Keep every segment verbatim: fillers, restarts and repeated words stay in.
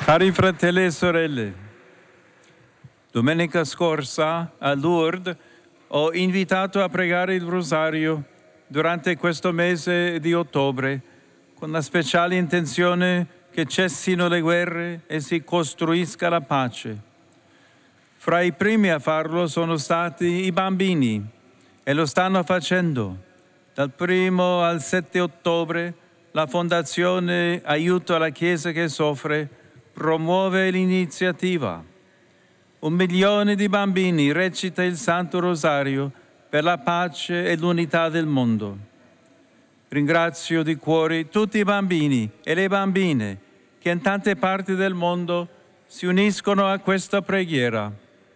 Cari fratelli e sorelle, domenica scorsa a Lourdes ho invitato a pregare il rosario durante questo mese di ottobre, con la speciale intenzione che cessino le guerre e si costruisca la pace. Fra i primi a farlo sono stati i bambini e lo stanno facendo. Dal primo al sette ottobre la Fondazione Aiuto alla Chiesa che soffre promuove l'iniziativa. Un milione di bambini recita il Santo Rosario per la pace e l'unità del mondo. Ringrazio di cuore tutti i bambini e le bambine che in tante parti del mondo si uniscono a questa preghiera.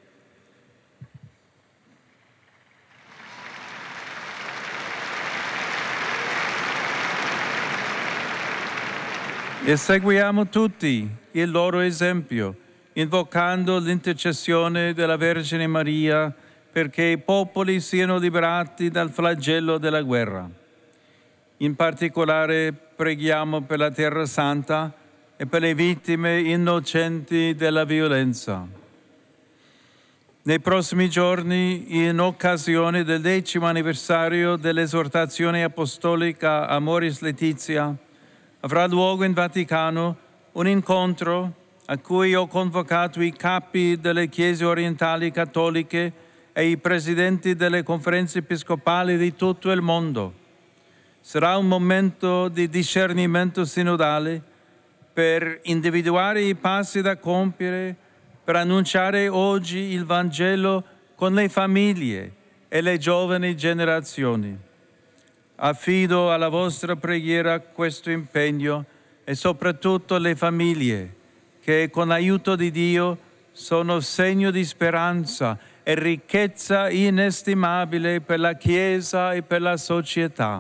E seguiamo tutti il loro esempio, invocando l'intercessione della Vergine Maria perché i popoli siano liberati dal flagello della guerra. In particolare preghiamo per la Terra Santa e per le vittime innocenti della violenza. Nei prossimi giorni, in occasione del decimo anniversario dell'esortazione apostolica Amoris Laetitia, avrà luogo in Vaticano un incontro a cui ho convocato i capi delle chiese orientali cattoliche e i presidenti delle conferenze episcopali di tutto il mondo. Sarà un momento di discernimento sinodale per individuare i passi da compiere per annunciare oggi il Vangelo con le famiglie e le giovani generazioni. Affido alla vostra preghiera questo impegno e soprattutto le famiglie che con l'aiuto di Dio sono segno di speranza e ricchezza inestimabile per la Chiesa e per la società.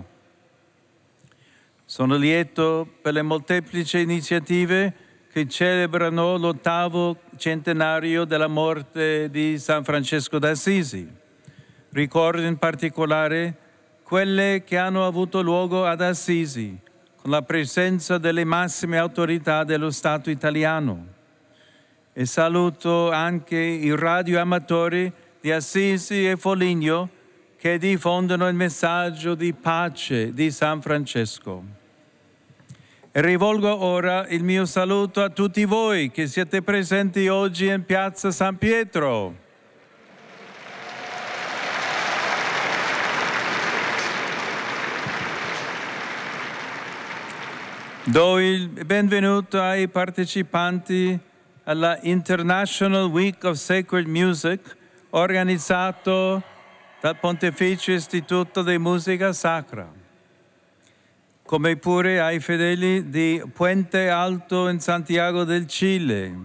Sono lieto per le molteplici iniziative che celebrano l'ottavo centenario della morte di San Francesco d'Assisi. Ricordo in particolare quelle che hanno avuto luogo ad Assisi, con la presenza delle massime autorità dello Stato italiano. E saluto anche i radioamatori di Assisi e Foligno che diffondono il messaggio di pace di San Francesco. E rivolgo ora il mio saluto a tutti voi che siete presenti oggi in Piazza San Pietro. Do il benvenuto ai partecipanti alla International Week of Sacred Music, organizzato dal Pontificio Istituto di Musica Sacra, come pure ai fedeli di Puente Alto in Santiago del Cile.